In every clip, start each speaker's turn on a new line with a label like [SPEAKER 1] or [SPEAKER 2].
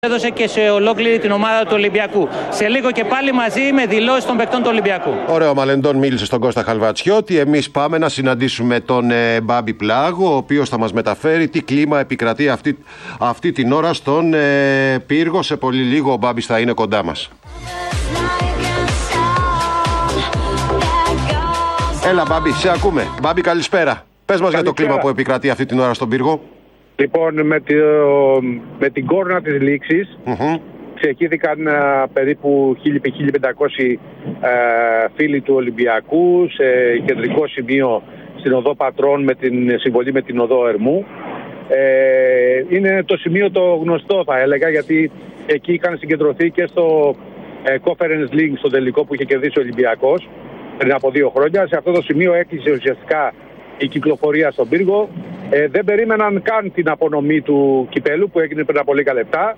[SPEAKER 1] Έδωσε και σε ολόκληρη την ομάδα του Ολυμπιακού. Σε λίγο και πάλι μαζί με δηλώσεις των παικτών του Ολυμπιακού.
[SPEAKER 2] Ωραίο, Μαλεντών μίλησε στον Κώστα Χαλβατσιώτη. Εμείς πάμε να συναντήσουμε τον Μπάμπη Πλάγο, ο οποίος θα μας μεταφέρει τι κλίμα επικρατεί αυτή την ώρα στον πύργο. Σε πολύ λίγο ο Μπάμπης θα είναι κοντά μας. Έλα Μπάμπη, σε ακούμε. Μπάμπη, καλησπέρα. Πες μας για το κλίμα που επικρατεί αυτή την ώρα στον πύργο.
[SPEAKER 3] Λοιπόν, με την κόρνα της λήξης ξεχύθηκαν περίπου 1.000-1.500 φίλοι του Ολυμπιακού σε κεντρικό σημείο στην οδό Πατρών με την συμβολή με την οδό Ερμού. Είναι το σημείο το γνωστό, θα έλεγα, γιατί εκεί είχαν συγκεντρωθεί και στο Conference League, στο τελικό που είχε κερδίσει ο Ολυμπιακός πριν από 2 χρόνια. Σε αυτό το σημείο έκλεισε ουσιαστικά η κυκλοφορία στον πύργο. Δεν περίμεναν καν την απονομή του κυπέλου που έγινε πριν από λίγα λεπτά.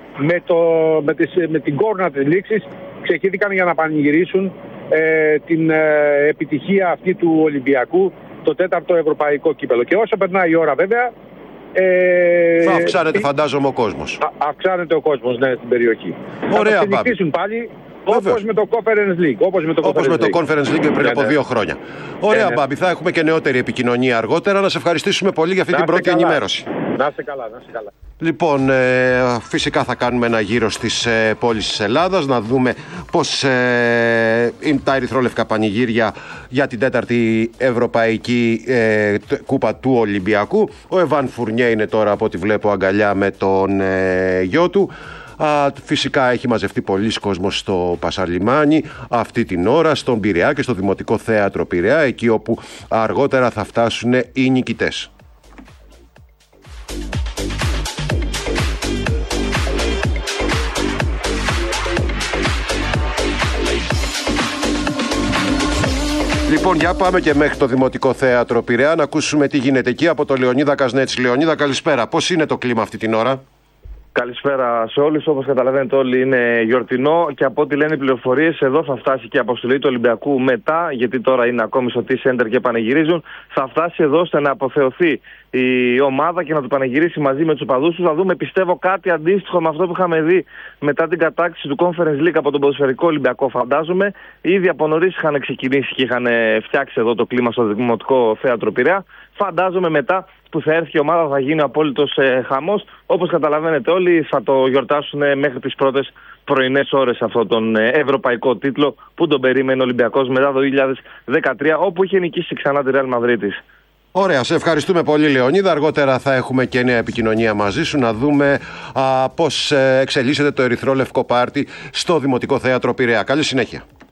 [SPEAKER 3] Με την κόρνα της λήξης ξεχύθηκαν για να πανηγυρίσουν την επιτυχία αυτή του Ολυμπιακού, το 4ο ευρωπαϊκό κύπελο. Και όσο περνάει η ώρα, βέβαια,
[SPEAKER 2] θα αυξάνεται, φαντάζομαι, ο κόσμος.
[SPEAKER 3] Αυξάνεται ο κόσμος, ναι, στην περιοχή.
[SPEAKER 2] Ωραία,
[SPEAKER 3] θα συνεχίσουν πάλι. Όπως με το Conference League. Όπως με το
[SPEAKER 2] Conference League πριν από 2 χρόνια. Ωραία, Μπάμπη, θα έχουμε και νεότερη επικοινωνία αργότερα. Να σε ευχαριστήσουμε πολύ για αυτή την πρώτη ενημέρωση.
[SPEAKER 3] Να είστε καλά, να είστε καλά.
[SPEAKER 2] Λοιπόν, φυσικά θα κάνουμε ένα γύρο στις πόλεις της Ελλάδας, να δούμε πώς είναι τα ερυθρόλευκα πανηγύρια για την 4η Ευρωπαϊκή Κούπα του Ολυμπιακού. Ο Εβάν Φουρνιέ είναι τώρα, από ό,τι βλέπω, αγκαλιά με τον γιο του. Φυσικά έχει μαζευτεί πολλοί κόσμος στο Πασαλιμάνι αυτή την ώρα, στον Πειραιά και στο Δημοτικό Θέατρο Πειραιά, εκεί όπου αργότερα θα φτάσουν οι νικητές. Λοιπόν, για πάμε και μέχρι το Δημοτικό Θέατρο Πειραιά να ακούσουμε τι γίνεται εκεί από το Λεωνίδα Κασνέτση. Λεωνίδα, καλησπέρα. Πώς είναι το κλίμα αυτή την ώρα?
[SPEAKER 4] Καλησπέρα σε όλους. Όπως καταλαβαίνετε όλοι, είναι γιορτινό και από ό,τι λένε οι πληροφορίες, εδώ θα φτάσει και η αποστολή του Ολυμπιακού μετά, γιατί τώρα είναι ακόμη στο T-Center και πανηγυρίζουν. Θα φτάσει εδώ ώστε να αποθεωθεί η ομάδα και να του πανηγυρίσει μαζί με τους οπαδούς τους. Θα δούμε, πιστεύω, κάτι αντίστοιχο με αυτό που είχαμε δει μετά την κατάκτηση του Conference League από τον ποδοσφαιρικό Ολυμπιακό. Φαντάζομαι ήδη από νωρίς είχαν ξεκινήσει και είχαν φτιάξει εδώ το κλίμα στο Δημοτικό Θέατρο Πειραιά. Φαντάζομαι μετά που θα έρθει η ομάδα θα γίνει ο απόλυτος χαμός. Όπως καταλαβαίνετε όλοι, θα το γιορτάσουν μέχρι τις πρώτες πρωινές ώρες αυτόν τον ευρωπαϊκό τίτλο που τον περίμενε ο Ολυμπιακός μετά το 2013, όπου είχε νικήσει ξανά τη Real Madrid.
[SPEAKER 2] Ωραία, σε ευχαριστούμε πολύ, Λεωνίδα. Αργότερα θα έχουμε και νέα επικοινωνία μαζί σου, να δούμε πώς εξελίσσεται το ερυθρόλευκο πάρτι στο Δημοτικό Θέατρο Πειραιά. Καλή συνέχεια.